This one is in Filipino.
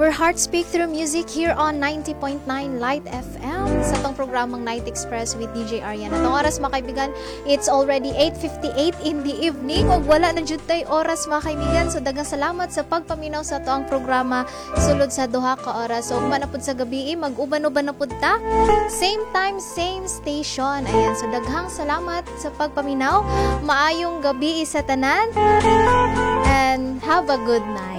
Our hearts speak through music here on 90.9 Light FM sa tong programang Night Express with DJ Aryan. At ang oras mga kaibigan, it's already 8:58 in the evening. O wala na jud tay oras mga kaibigan. So daghang salamat sa pagpaminaw sa toang programa sulod sa duha ka oras. So ugma na pud sa gabi, mag-uban-uban na pud ta. Same time, same station. Ayan, so daghang salamat sa pagpaminaw. Maayong gabi sa tanan. And have a good night.